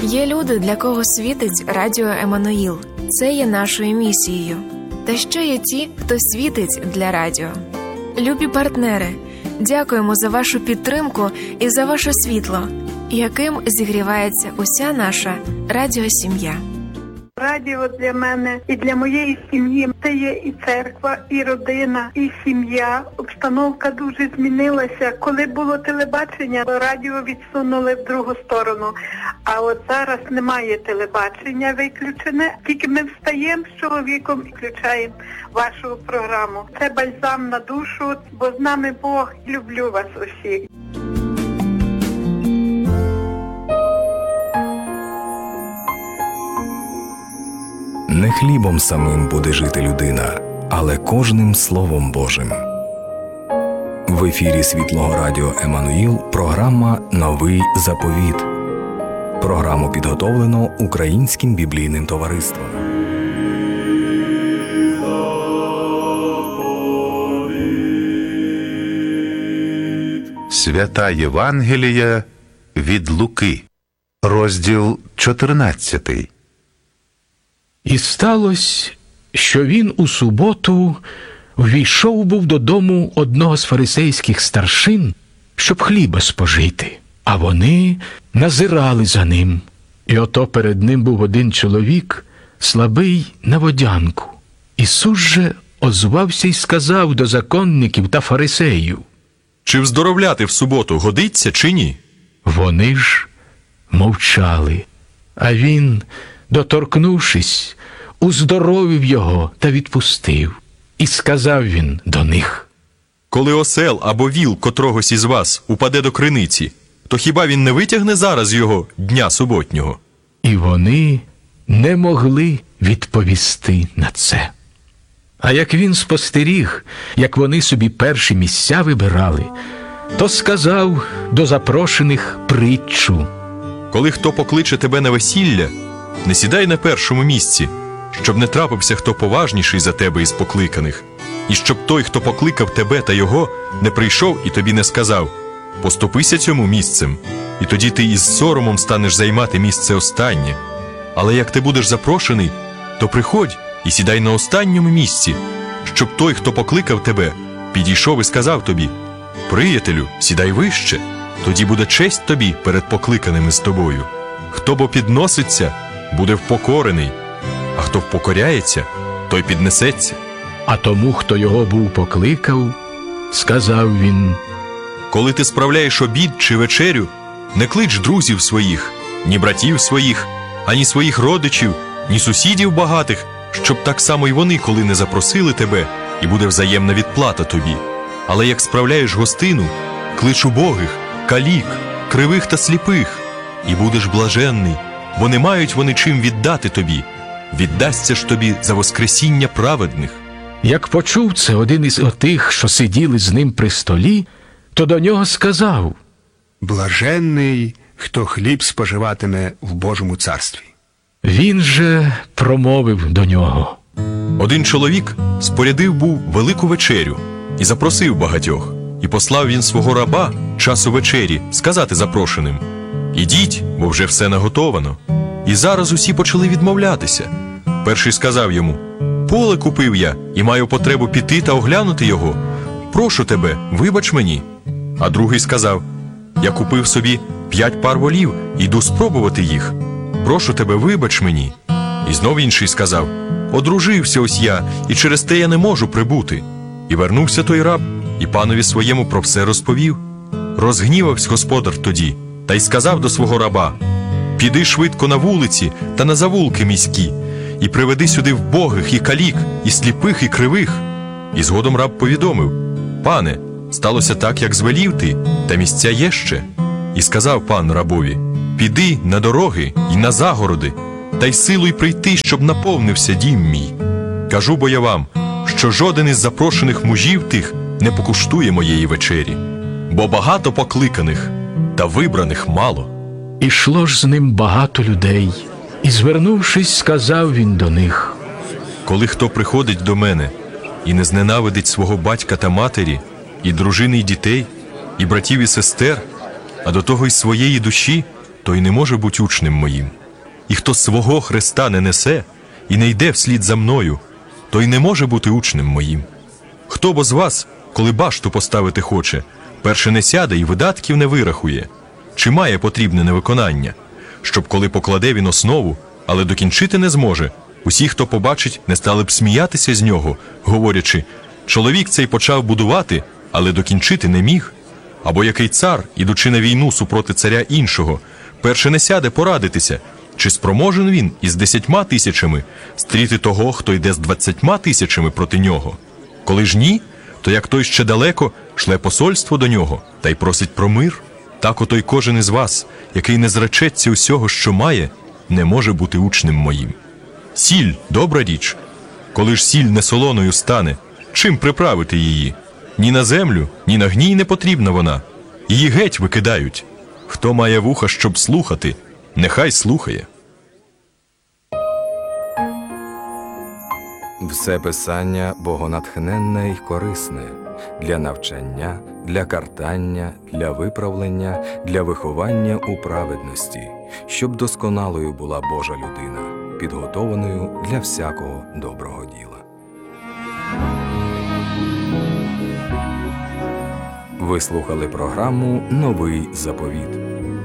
Є люди, для кого світить радіо Еммануїл. Це є нашою місією. Та ще є ті, хто світить для радіо. Любі партнери, дякуємо за вашу підтримку і за ваше світло, яким зігрівається уся наша радіосім'я. Радіо для мене і для моєї сім'ї – це є і церква, і родина, і сім'я. Обстановка дуже змінилася. Коли було телебачення, радіо відсунули в другу сторону. А от зараз немає телебачення виключене. Тільки ми встаємо з чоловіком і включаємо вашу програму. Це бальзам на душу, бо з нами Бог. Люблю вас усіх. Не хлібом самим буде жити людина, але кожним Словом Божим. В ефірі Світлого радіо Еммануїл програма «Новий заповіт». Програму підготовлено Українським біблійним товариством. Свята Євангелія від Луки, розділ 14. І сталося, що він у суботу ввійшов був додому одного з фарисейських старшин, щоб хліба спожити, а вони назирали за ним. І ото перед ним був один чоловік, слабий на водянку. Ісус же озвався й сказав до законників та фарисеїв: «Чи вздоровляти в суботу годиться, чи ні?» Вони ж мовчали, а він, доторкнувшись, уздоровив його та відпустив. І сказав він до них: «Коли осел або віл котрогось із вас упаде до криниці, то хіба він не витягне зараз його дня суботнього?» І вони не могли відповісти на це. А як він спостеріг, як вони собі перші місця вибирали, то сказав до запрошених притчу: «Коли хто покличе тебе на весілля, не сідай на першому місці, щоб не трапився хто поважніший за тебе із покликаних, і щоб той, хто покликав тебе та його, не прийшов і тобі не сказав: поступися цьому місцем, і тоді ти із соромом станеш займати місце останнє. Але як ти будеш запрошений, то приходь і сідай на останньому місці, щоб той, хто покликав тебе, підійшов і сказав тобі: приятелю, сідай вище, тоді буде честь тобі перед покликаними з тобою. Хто бо підноситься, буде впокорений, а хто впокоряється, той піднесеться». А тому, хто його був покликав, сказав він: «Коли ти справляєш обід чи вечерю, не клич друзів своїх, ні братів своїх, ані своїх родичів, ні сусідів багатих, щоб так само й вони, коли не запросили тебе, і буде взаємна відплата тобі. Але як справляєш гостину, клич убогих, калік, кривих та сліпих, і будеш блаженний, бо не мають вони чим віддати тобі. Віддасться ж тобі за воскресіння праведних». Як почув це один із отих, що сиділи з ним при столі, то до нього сказав: «Блаженний, хто хліб споживатиме в Божому царстві». Він же промовив до нього: Один чоловік спорядив був велику вечерю і запросив багатьох. І послав він свого раба часу вечері сказати запрошеним: «Ідіть, бо вже все наготовано». І зараз усі почали відмовлятися. Перший сказав йому: «Поле купив я і маю потребу піти та оглянути його. Прошу тебе, вибач мені». А другий сказав: «Я купив собі 5 пар волів і йду спробувати їх. Прошу тебе, вибач мені». І знов інший сказав: «Одружився ось я, і через те я не можу прибути». І вернувся той раб, і панові своєму про все розповів. Розгнівався господар тоді, та й сказав до свого раба: «Піди швидко на вулиці та на завулки міські, і приведи сюди вбогих, і калік, і сліпих, і кривих». І згодом раб повідомив: «Пане, сталося так, як звелів ти, та місця є ще». І сказав пан рабові: «Піди на дороги і на загороди, та й силуй прийти, щоб наповнився дім мій. Кажу бо я вам, що жоден із запрошених мужів тих не покуштує моєї вечері. Бо багато покликаних, та вибраних мало». Ішло ж з ним багато людей, і, звернувшись, сказав він до них: «Коли хто приходить до мене і не зненавидить свого батька та матері, і дружини, і дітей, і братів, і сестер, а до того й своєї душі, той не може бути учнем моїм. І хто свого хреста не несе і не йде вслід за мною, той не може бути учнем моїм. Хто бо з вас, коли башту поставити хоче, перше не сяде і видатків не вирахує, чи має потрібне невиконання, щоб коли покладе він основу, але докінчити не зможе, усі, хто побачить, не стали б сміятися з нього, говорячи: чоловік цей почав будувати, але докінчити не міг. Або який цар, ідучи на війну супроти царя іншого, перше не сяде порадитися, чи спроможен він із 10 000 стріти того, хто йде з 20 000 проти нього. Коли ж ні, то як той ще далеко, шле посольство до нього та й просить про мир. Так ото й кожен із вас, який не зречеться усього, що має, не може бути учнем моїм. Сіль – добра річ. Коли ж сіль не солоною стане, чим приправити її? Ні на землю, ні на гній не потрібна вона. Її геть викидають. Хто має вуха, щоб слухати, нехай слухає. Все писання богонатхненне й корисне для навчання, для картання, для виправлення, для виховання у праведності, щоб досконалою була Божа людина, підготованою для всякого доброго діла. Ви слухали програму «Новий заповіт».